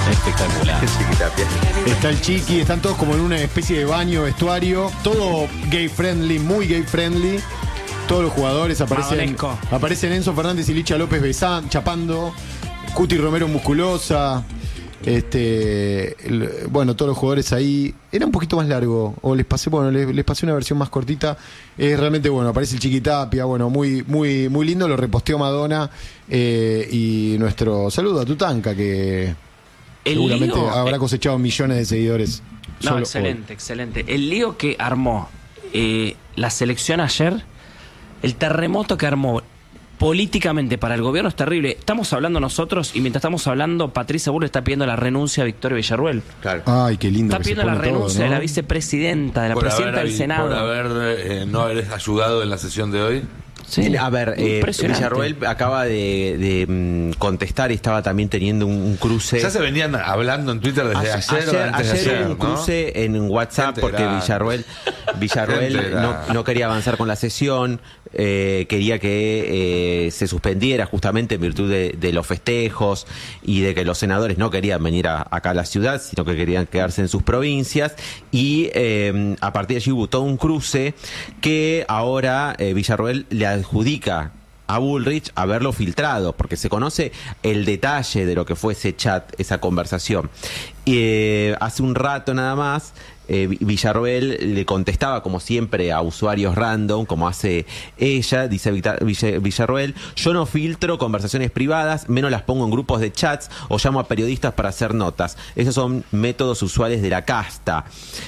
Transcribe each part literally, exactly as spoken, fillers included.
Espectacular. Chiquitapia. Está el Chiqui, están todos como en una especie de baño, vestuario, todo gay friendly, muy gay friendly. Todos los jugadores aparecen. Madonesco. Aparecen Enzo Fernández y Licha López besan, chapando. Cuti Romero musculosa. Este, el- bueno, todos los jugadores ahí. Era un poquito más largo. O les pasé, bueno, les, les pasé una versión más cortita. Es realmente bueno. Aparece el Chiquitapia, bueno, muy, muy, muy lindo. Lo reposteó Madonna. Eh, y nuestro saludo a Tutanka, que El seguramente lío- habrá cosechado millones de seguidores. No, solo excelente, excelente. El lío que armó eh, la selección ayer, el terremoto que armó políticamente para el gobierno es terrible. Estamos hablando nosotros y mientras estamos hablando, Patricia Bullrich está pidiendo la renuncia a Victoria Villarruel. Claro. Ay, qué lindo. Está que se pidiendo la pone todo, renuncia de ¿no? la vicepresidenta, de la Por presidenta haber, del Senado. por haber eh, no haber ayudado en la sesión de hoy. Sí, A ver, eh, impresionante. Villarroel acaba de, de, mm, contestar y estaba también teniendo un, un cruce. Ya se venían hablando en Twitter desde ayer, o antes de ayer ayer, hubo un ¿no? cruce en WhatsApp Gente porque grande. Villarroel, Villarroel Gente no, grande. no quería avanzar con la sesión, eh, quería que eh, se suspendiera justamente en virtud de, de los festejos y de que los senadores no querían venir a- acá a la ciudad, sino que querían quedarse en sus provincias. Y eh, a partir de allí hubo todo un cruce que ahora eh, Villarroel le adjudica a Bullrich haberlo filtrado, porque se conoce el detalle de lo que fue ese chat, esa conversación. Y eh, hace un rato nada más, eh, Villarroel le contestaba como siempre a usuarios random, como hace ella, dice Vita- Villa- Villarroel: yo no filtro conversaciones privadas, menos las pongo en grupos de chats o llamo a periodistas para hacer notas. Esos son métodos usuales de la casta.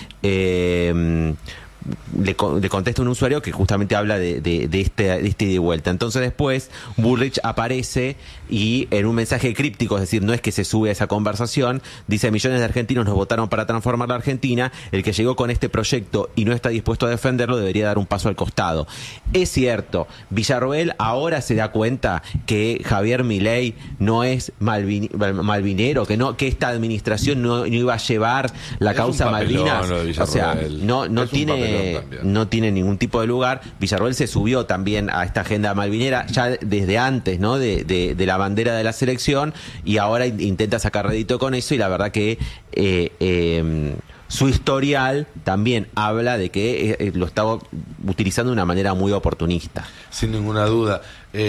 Eh, Le, le contesta un usuario que justamente habla de, de, de este de este ida y vuelta. Entonces después Bullrich aparece y en un mensaje críptico, es decir, no es que se sube a esa conversación, dice: millones de argentinos nos votaron para transformar la Argentina, el que llegó con este proyecto y no está dispuesto a defenderlo debería dar un paso al costado. Es cierto, Villarroel ahora se da cuenta que Javier Milei no es malvin, malvinero, que no que esta administración no, no iba a llevar la Es Ah, un causa papelón, Malvinas. lo de O sea, Villarroel. no, no Es un tiene papelón también. no tiene ningún tipo de lugar. Villarroel se subió también a esta agenda malvinera ya desde antes, ¿no? De, de, de la bandera de la selección, y ahora in- intenta sacar rédito con eso, y la verdad que eh, eh, su historial también habla de que eh, lo estaba utilizando de una manera muy oportunista. Sin ninguna duda.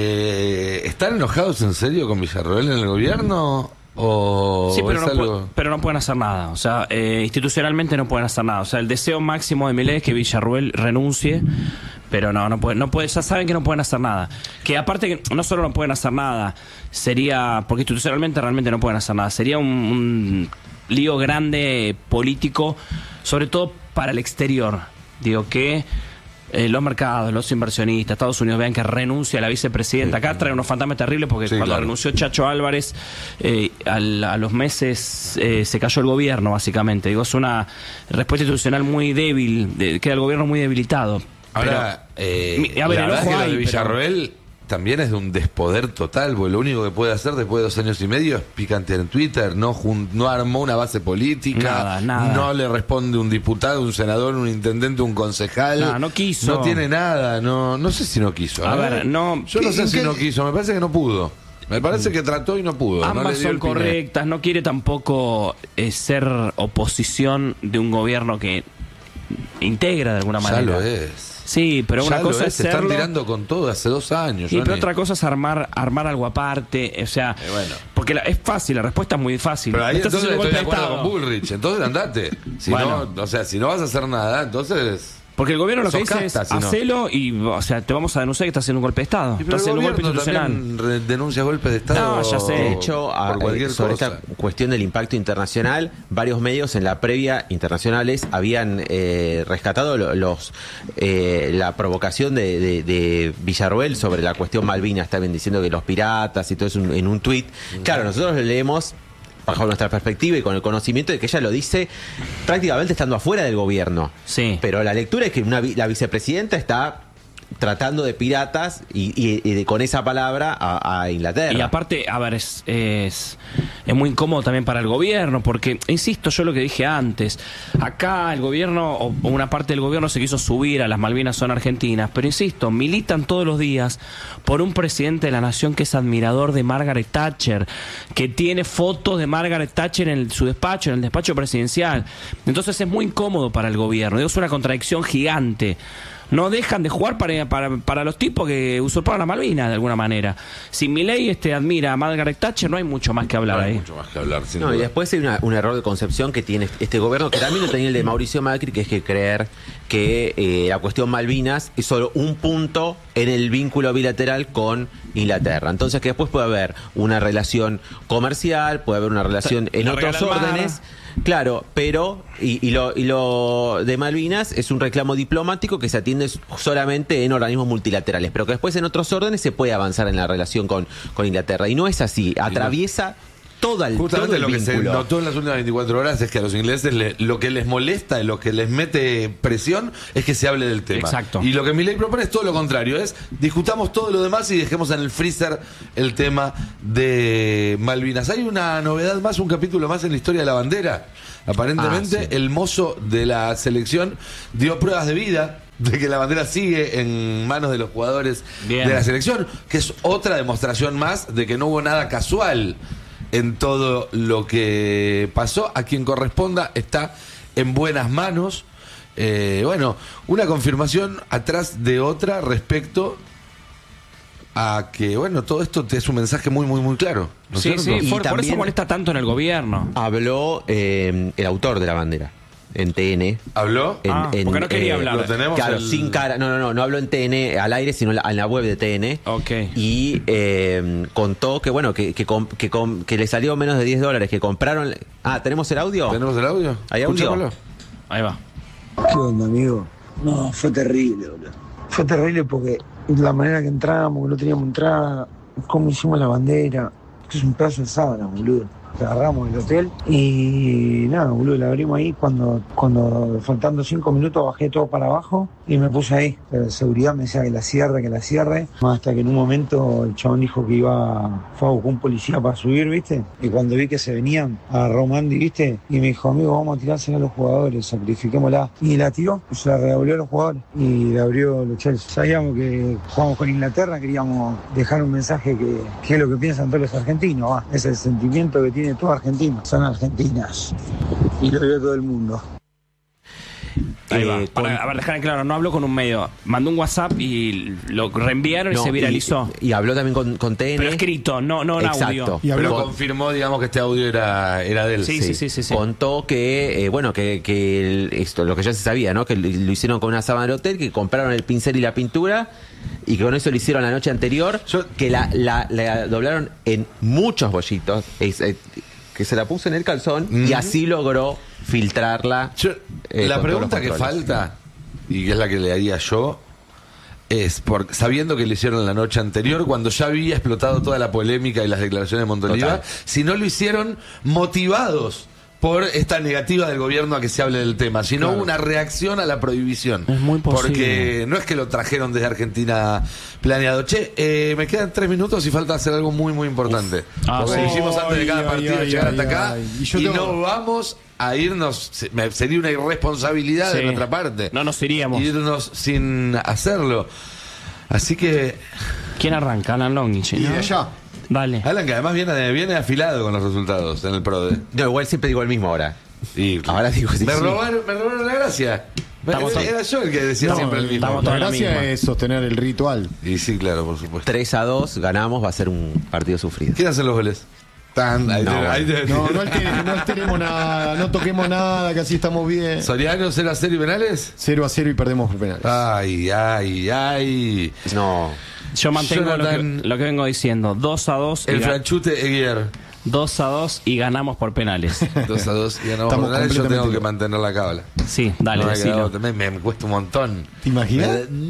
Eh, ¿Están enojados en serio con Villarroel en el gobierno? ¿O Sí, pero es no, algo- pu- pero no pueden hacer nada. O sea, eh, institucionalmente no pueden hacer nada. O sea, el deseo máximo de Milei es que Villarroel renuncie, pero no, no puede, no puede, ya saben que no pueden hacer nada. Que aparte que no solo no pueden hacer nada, sería, porque institucionalmente realmente no pueden hacer nada, sería un, un lío grande político, sobre todo para el exterior. Digo que eh, los mercados, los inversionistas, Estados Unidos vean que renuncia a la vicepresidenta. Acá trae unos fantasmas terribles porque Sí, cuando claro. renunció Chacho Álvarez, eh, al- a los meses eh, se cayó el gobierno, básicamente. Digo, es una respuesta institucional muy débil, de- queda el gobierno muy debilitado. Ahora, eh, Mi- a ver, la el verdad es ojo que lo hay, de pero- Villarroel también es de un despoder total, porque lo único que puede hacer después de dos años y medio es picante en Twitter, no, jun- no armó una base política, Nada, nada. no le responde un diputado, un senador, un intendente, un concejal. No, no quiso. No tiene nada, no, no sé si no quiso. A ¿eh? ver, no- Yo no ¿Qué- sé en si qué- no quiso, me parece que no pudo. Me parece que trató y no pudo. no le Ambas dio son el piné. correctas, no quiere tampoco eh, ser oposición de un gobierno que integra de alguna Ya manera. lo es. Sí, pero una Ya lo cosa es, es se están serlo. tirando con todo hace dos años. Y pero Johnny. otra cosa es armar armar algo aparte, o sea, Eh, bueno. porque la- es fácil, la respuesta es muy fácil. Pero ahí Me estás entonces haciendo estoy golpe de de acuerdo Estado. con Bullrich. Entonces andate. Si Bueno. no, o sea, si no vas a hacer nada, entonces. Porque el gobierno lo que Sos dice casta, es si no. hacelo y, o sea, te vamos a denunciar que estás haciendo un golpe de Estado. Sí, Estás haciendo un golpe institucional. también re- denuncia golpes de Estado. No, ya sé. De hecho, por a- cualquier eh, sobre cosa. esta cuestión del impacto internacional, varios medios en la previa internacionales habían eh, rescatado lo- los eh, la provocación de, de- de Villarroel sobre la cuestión Malvinas. Estaban diciendo que los piratas y todo eso en, en un tuit. Claro, nosotros lo leemos bajo nuestra perspectiva y con el conocimiento de que ella lo dice prácticamente estando afuera del gobierno. Sí. Pero la lectura es que una vi- la vicepresidenta está tratando de piratas y, y- y de- con esa palabra a, a Inglaterra. Y aparte, a ver, es, es, es muy incómodo también para el gobierno, porque, insisto, yo lo que dije antes, acá el gobierno, o o una parte del gobierno se quiso subir a las Malvinas son argentinas, pero insisto, militan todos los días por un presidente de la nación que es admirador de Margaret Thatcher, que tiene fotos de Margaret Thatcher en el- su despacho, en el despacho presidencial. Entonces es muy incómodo para el gobierno, digo, es una contradicción gigante. No dejan de jugar para, para, para los tipos que usurparon la Malvinas de alguna manera. Si Milei este, admira a Margaret Thatcher, no hay mucho más que hablar No hay ahí. mucho más que hablar. Sin No, y duda. después hay una- un error de concepción que tiene este gobierno, que también lo tenía el de Mauricio Macri, que es que creer que eh, la cuestión Malvinas es solo un punto en el vínculo bilateral con Inglaterra. Entonces que después puede haber una relación comercial, puede haber una relación en Le otros regala el mar. órdenes. Claro, pero y, y lo, y lo de Malvinas es un reclamo diplomático que se atiende solamente en organismos multilaterales, pero que después en otros órdenes se puede avanzar en la relación con, con Inglaterra. Y no es así, atraviesa todo el, todo Justamente el lo que se vínculo. notó en las últimas veinticuatro horas es que a los ingleses le- lo que les molesta y lo que les mete presión es que se hable del tema. Exacto. Y lo que Milei propone es todo lo contrario, es discutamos todo lo demás y dejemos en el freezer el tema de Malvinas. Hay una novedad más, un capítulo más en la historia de la bandera. Aparentemente Ah, sí. el mozo de la selección dio pruebas de vida de que la bandera sigue en manos de los jugadores Bien. de la selección, que es otra demostración más de que no hubo nada casual en todo lo que pasó. A quien corresponda está en buenas manos. Eh, bueno, una confirmación atrás de otra respecto a que, bueno, todo esto te es un mensaje muy, muy, muy claro. ¿no es Sí, cierto? sí, Y por, por eso también- molesta tanto en el gobierno. Habló eh, el autor de la bandera en T N. ¿Habló? En, Ah, porque no quería hablar. Lo tenemos Claro, el- sin cara. No, no, no, no habló en T N al aire, sino en la, en la web de T N. Ok. Y eh, contó que, bueno, que, que, com- que, com- que le salió menos de diez dólares, que compraron. Ah, ¿tenemos el audio? ¿Tenemos el audio? ¿Hay audio? Escuchémoslo. Ahí va. ¿Qué onda, amigo? No, fue terrible, boludo. Fue terrible porque la manera que entramos, que no teníamos entrada, cómo hicimos la bandera. Esto es un pedazo de sábana, boludo. La agarramos del hotel y nada, boludo, la abrimos ahí. Cuando, cuando faltando cinco minutos bajé todo para abajo y me puse ahí. La seguridad me decía que la cierre, que la cierre. Hasta que en un momento el chabón dijo que iba, fue a buscar un policía para subir, ¿viste? Y cuando vi que se venían, agarró Mandy, ¿viste? Y me dijo, amigo, vamos a tirársela a los jugadores, sacrifiquémosla. Y la tiró, se la revolvió a los jugadores y la abrió los Chelsea. Sabíamos que jugamos con Inglaterra, queríamos dejar un mensaje que, que es lo que piensan todos los argentinos, ¿va? Es el sentimiento que tiene todo argentino. Son argentinas. Y lo vio todo el mundo. Ahí va. Eh, Para, con- a ver, dejar en claro, no habló con un medio. Mandó un WhatsApp y lo reenviaron No, y se viralizó. Y, y habló también con, con T N. Pero escrito, no, no en Exacto. audio. Y habló Pero con- confirmó, digamos, que este audio era, era de él. Sí, sí, sí, sí, sí. Contó que, eh, bueno, que, que el- esto, lo que ya se sabía, ¿no? Que lo lo hicieron con una sábana del hotel, que compraron el pincel y la pintura y que con eso lo hicieron la noche anterior, Yo- que la, la, la doblaron en muchos bollitos, es, eh, que se la puso en el calzón y Ujú. así logró filtrarla. Yo- eh, la con todos los pregunta que controles. falta, y que es la que le haría yo, es por, sabiendo que lo hicieron la noche anterior, cuando ya había explotado toda la polémica y las declaraciones de Montoliva, Total. si no lo hicieron motivados por esta negativa del gobierno a que se hable del tema, sino Claro. una reacción a la prohibición. Es muy posible. Porque no es que lo trajeron desde Argentina planeado. Che, eh, me quedan tres minutos y falta hacer algo muy, muy importante. Ah, Porque sí. hicimos antes de cada Ay, partido ay, llegar ay, hasta acá ay. y, Y yo tengo- no vamos a irnos. se- me- Sería una irresponsabilidad de Sí. nuestra parte. No nos iríamos. Irnos sin hacerlo. Así que, ¿Quién arranca? Alan Longich. Y ¿no? de allá. Dale. Alan, que además viene, viene afilado con los resultados en el PRODE. No, igual siempre digo el mismo ahora. Y, Ahora digo sí, me, sí. robaron, me robaron la gracia. Me- Estamos todos- era yo el que decía No, siempre el mismo. estamos La todos en la gracia misma. es sostener el ritual. Y sí, claro, por supuesto. tres a dos, ganamos, va a ser un partido sufrido. ¿Quién hace los goles? Tan, ahí No, te- ahí te- No, no, altere- no alteremos nada, no toquemos nada, que así estamos bien. ¿Soriano cero a cero y penales? cero a cero y perdemos por penales. Ay, ay, ay. No. Yo mantengo lo que, Jonathan- lo que vengo diciendo. dos a dos y El ga- franchute Eguier. dos a dos y ganamos por penales. dos a dos y ganamos Estamos por penales. Yo tengo completamente- que mantener la cábala. Sí, dale, No me, decilo. quedado- me, me cuesta un montón. ¿Te imaginas?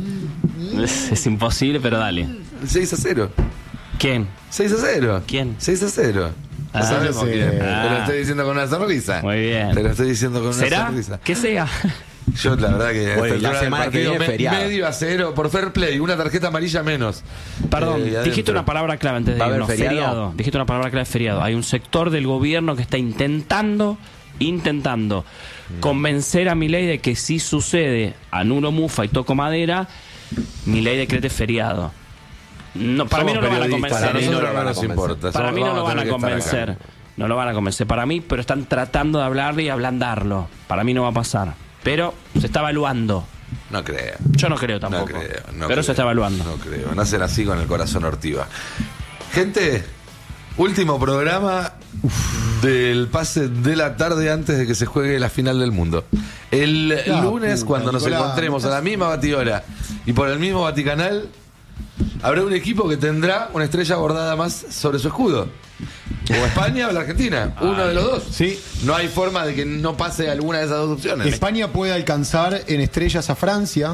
Me- Es, es imposible, pero dale. seis a cero. ¿Quién? seis a cero. ¿Quién? seis a cero. Ah, No sabemos sí. quién. Ah. Te lo estoy diciendo con una sonrisa. Muy bien. Te lo estoy diciendo con una ¿Será? sonrisa. Que sea. Yo la verdad que Bueno, a esta la altura del semana que partido, viene es me- feriado. medio a cero por fair play, una tarjeta amarilla menos. Perdón, Eh, y dijiste adentro. una palabra clave antes de ¿Va a haber irnos. feriado? Feriado. Dijiste una palabra clave, feriado. Hay un sector del gobierno que está intentando, intentando convencer a Milei de que si sucede, anulo Mufa y toco madera, Milei decrete feriado. No, para Somos mí no lo van a periodistas, convencer. a ¿eh? nosotros no lo no van a nos convencer. importa. Para somos- mí no lo vamos van a tener que estar convencer. acá. No lo van a convencer para mí, pero están tratando de hablarle y ablandarlo. Para mí no va a pasar. Pero se está evaluando. No creo. Yo no creo No tampoco. creo. No pero creo, se está evaluando. No creo. Nacen así con el corazón ortiva. Gente, último programa del pase de la tarde antes de que se juegue la final del mundo. El La lunes, puta, cuando nos Nicolás. encontremos a la misma batidora y por el mismo Vaticanal, habrá un equipo que tendrá una estrella bordada más sobre su escudo. O España o la Argentina. Uno de los dos. Sí. No hay forma de que no pase alguna de esas dos opciones. España puede alcanzar en estrellas a Francia.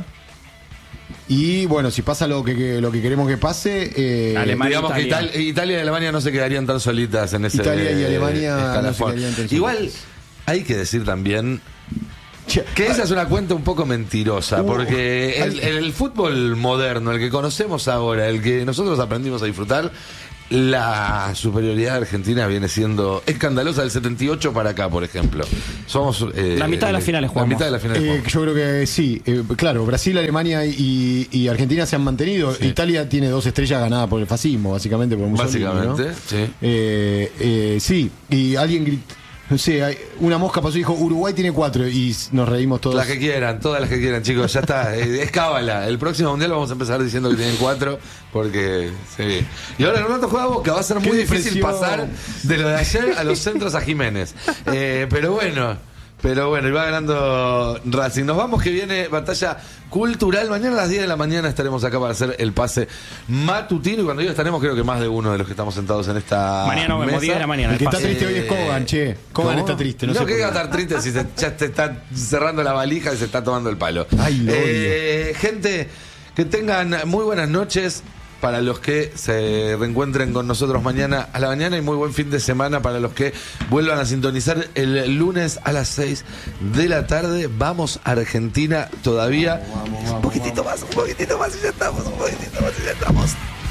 Y bueno, si pasa lo que, que- lo que queremos que pase, eh, Alemania. Digamos que Italia. Ital- Italia y Alemania no se quedarían tan solitas en ese Italia y Alemania no se escalafón. quedarían tan solitas. Igual hay que decir también che, que esa es una cuenta un poco mentirosa, Uh, porque el, hay- el- el fútbol moderno, el que conocemos ahora, el que nosotros aprendimos a disfrutar, la superioridad argentina viene siendo escandalosa del setenta y ocho para acá, por ejemplo. Somos eh, La mitad de las finales La jugamos. mitad de las finales eh, jugamos. yo creo que sí. Eh, claro, Brasil, Alemania y, y Argentina se han mantenido. Italia tiene dos estrellas ganadas por el fascismo, básicamente por Mussolini, Básicamente, ¿no? sí. Eh, eh, sí, y alguien gritó. No sé, hay- una mosca pasó y dijo Uruguay tiene cuatro y s- nos reímos todos. Las que quieran, todas las que quieran, chicos, ya está. eh, Es cábala. El próximo mundial vamos a empezar diciendo que tienen cuatro, porque sí. Y ahora el rato juega Boca, va a ser Qué muy difícil depresión. pasar de lo de ayer a los centros a Jiménez. Eh, pero bueno, pero bueno, y va ganando Racing. Nos vamos, que viene batalla cultural. Mañana a las diez de la mañana estaremos acá para hacer el pase matutino. Y cuando digo estaremos, creo que más de uno de los que estamos sentados en esta. Mañana nos vemos, mesa. diez de la mañana. El que está pase. triste hoy es Kogan, che. Kogan ¿Cómo? está triste, no, No, sé que por va a qué. estar triste si se, ya te está cerrando la valija y se está tomando el palo. Ay, lo Eh, gente, que tengan muy buenas noches para los que se reencuentren con nosotros mañana a la mañana y muy buen fin de semana para los que vuelvan a sintonizar el lunes a las seis de la tarde. Vamos a Argentina todavía. Un poquitito más, un poquitito más y ya estamos, un poquitito más y ya estamos.